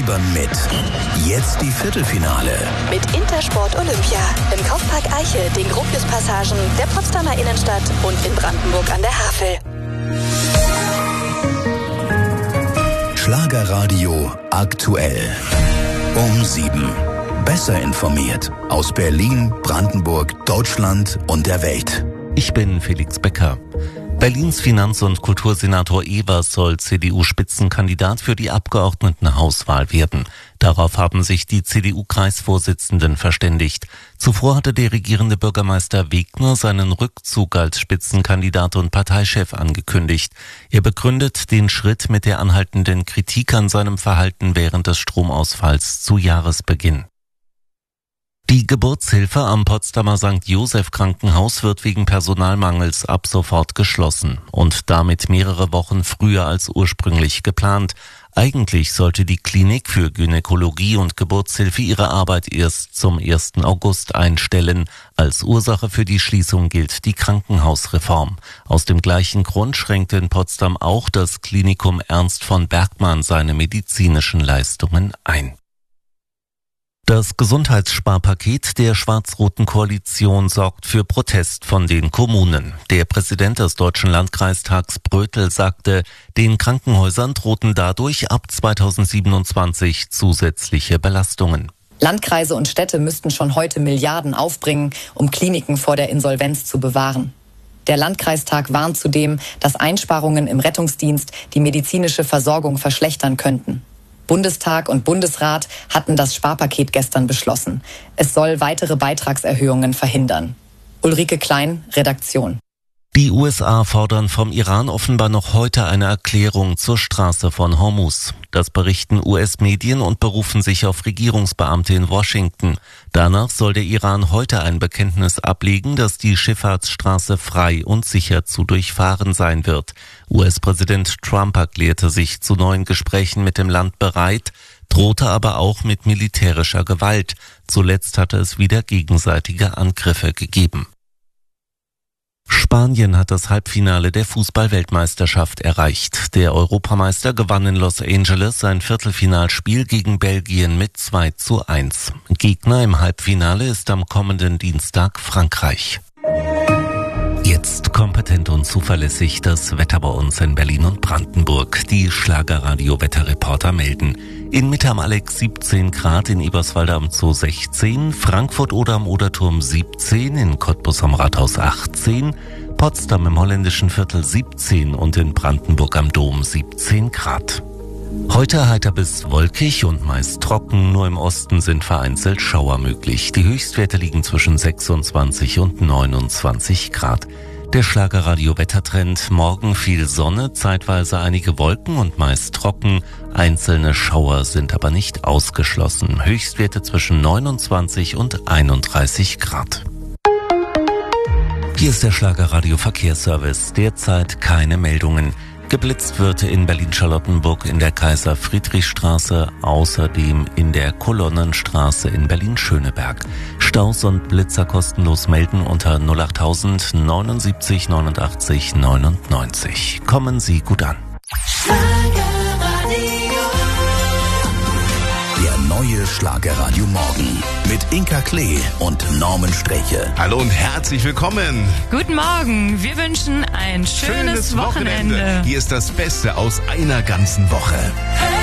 fiebern mit. Jetzt die Viertelfinale. Mit Intersport Olympia im Kaufpark Eiche, den Gropiuspassagen, der Potsdamer Innenstadt und in Brandenburg an der Havel. Schlagerradio aktuell. Um 7. Besser informiert aus Berlin, Brandenburg, Deutschland und der Welt. Ich bin Felix Becker. Berlins Finanz- und Kultursenator Evers soll CDU-Spitzenkandidat für die Abgeordnetenhauswahl werden. Darauf haben sich die CDU-Kreisvorsitzenden verständigt. Zuvor hatte der regierende Bürgermeister Wegner seinen Rückzug als Spitzenkandidat und Parteichef angekündigt. Er begründet den Schritt mit der anhaltenden Kritik an seinem Verhalten während des Stromausfalls zu Jahresbeginn. Die Geburtshilfe am Potsdamer St. Joseph Krankenhaus wird wegen Personalmangels ab sofort geschlossen und damit mehrere Wochen früher als ursprünglich geplant. Eigentlich sollte die Klinik für Gynäkologie und Geburtshilfe ihre Arbeit erst zum 1. August einstellen. Als Ursache für die Schließung gilt die Krankenhausreform. Aus dem gleichen Grund schränkte in Potsdam auch das Klinikum Ernst von Bergmann seine medizinischen Leistungen ein. Das Gesundheitssparpaket der schwarz-roten Koalition sorgt für Protest von den Kommunen. Der Präsident des Deutschen Landkreistags Brötel sagte, den Krankenhäusern drohten dadurch ab 2027 zusätzliche Belastungen. Landkreise und Städte müssten schon heute Milliarden aufbringen, um Kliniken vor der Insolvenz zu bewahren. Der Landkreistag warnt zudem, dass Einsparungen im Rettungsdienst die medizinische Versorgung verschlechtern könnten. Bundestag und Bundesrat hatten das Sparpaket gestern beschlossen. Es soll weitere Beitragserhöhungen verhindern. Ulrike Klein, Redaktion. Die USA fordern vom Iran offenbar noch heute eine Erklärung zur Straße von Hormuz. Das berichten US-Medien und berufen sich auf Regierungsbeamte in Washington. Danach soll der Iran heute ein Bekenntnis ablegen, dass die Schifffahrtsstraße frei und sicher zu durchfahren sein wird. US-Präsident Trump erklärte sich zu neuen Gesprächen mit dem Land bereit, drohte aber auch mit militärischer Gewalt. Zuletzt hatte es wieder gegenseitige Angriffe gegeben. Spanien hat das Halbfinale der Fußball-Weltmeisterschaft erreicht. Der Europameister gewann in Los Angeles sein Viertelfinalspiel gegen Belgien mit 2:1. Gegner im Halbfinale ist am kommenden Dienstag Frankreich. Jetzt kompetent und zuverlässig das Wetter bei uns in Berlin und Brandenburg. Die Schlagerradio-Wetterreporter melden. In Mitte am Alex 17 Grad, in Eberswalde am Zoo 16, Frankfurt oder am Oderturm 17, in Cottbus am Rathaus 18, Potsdam im Holländischen Viertel 17 und in Brandenburg am Dom 17 Grad. Heute heiter bis wolkig und meist trocken, nur im Osten sind vereinzelt Schauer möglich. Die Höchstwerte liegen zwischen 26 und 29 Grad. Der Schlagerradio-Wettertrend: morgen viel Sonne, zeitweise einige Wolken und meist trocken. Einzelne Schauer sind aber nicht ausgeschlossen. Höchstwerte zwischen 29 und 31 Grad. Hier ist der Schlagerradio-Verkehrsservice. Derzeit keine Meldungen. Geblitzt wird in Berlin-Charlottenburg in der Kaiser-Friedrich-Straße, außerdem in der Kolonnenstraße in Berlin-Schöneberg. Staus und Blitzer kostenlos melden unter 08000 79 89 99. Kommen Sie gut an. Der neue Schlagerradio Morgen mit Inka Klee und Norman Streche. Hallo und herzlich willkommen. Guten Morgen, wir wünschen ein schönes Wochenende. Hier ist das Beste aus einer ganzen Woche.